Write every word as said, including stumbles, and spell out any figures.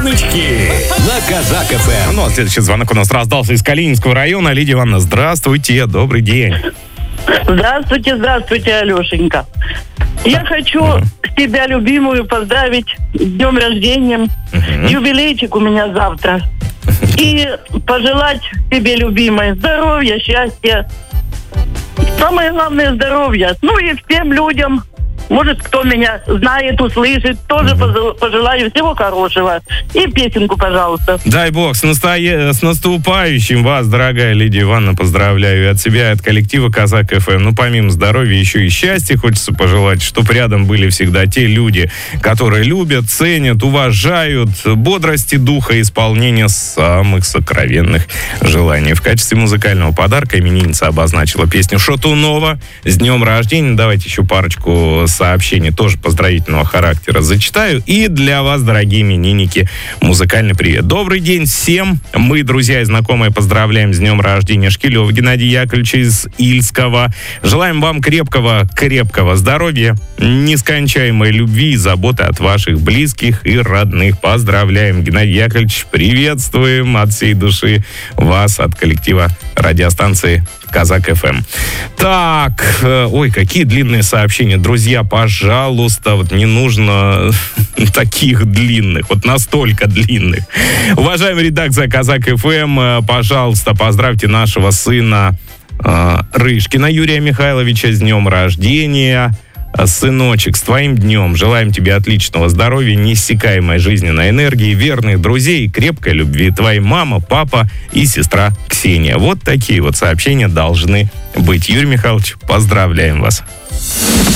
Звоночки на Казак эф эм. Ну, а следующий звонок у нас раздался из Калининского района. Лидия Ивановна, здравствуйте, добрый день. Здравствуйте, здравствуйте, Алешенька. Я хочу uh-huh. тебя, любимую, поздравить с днем рождения. Uh-huh. Юбилейчик у меня завтра. И пожелать тебе, любимой, здоровья, счастья. Самое главное, здоровья. Ну и всем людям, может, кто меня знает, услышит, тоже uh-huh. пожелаю всего хорошего. И песенку, пожалуйста. Дай бог, с, настоя... с наступающим вас, дорогая Лидия Ивановна, поздравляю. И от себя, и от коллектива Казак эф эм. Ну, помимо здоровья, еще и счастья хочется пожелать, чтобы рядом были всегда те люди, которые любят, ценят, уважают, бодрости духа, исполнения самых сокровенных желаний. В качестве музыкального подарка именинница обозначила песню Шатунова с днем рождения. Давайте еще парочку сообщений тоже поздравительного характера зачитаю. И для вас, дорогие именинники, музыкальный привет. Добрый день всем. Мы, друзья и знакомые, поздравляем с днем рождения Шкилева Геннадия Яковлевича из Ильского. Желаем вам крепкого, крепкого здоровья, нескончаемой любви и заботы от ваших близких и родных. Поздравляем, Геннадий Яковлевич. Приветствуем от всей души вас, от коллектива радиостанции Казак эф эм. Так, ой, какие длинные сообщения. Друзья, пожалуйста, вот не нужно таких длинных, вот настолько длинных. Уважаемая редакция Казак эф эм, пожалуйста, поздравьте нашего сына э, Рышкина Юрия Михайловича с днем рождения. Сыночек, с твоим днем. Желаем тебе отличного здоровья, неиссякаемой жизненной энергии, верных друзей и крепкой любви. Твои мама, папа и сестра Ксения. Вот такие вот сообщения должны быть. Юрий Михайлович, поздравляем вас.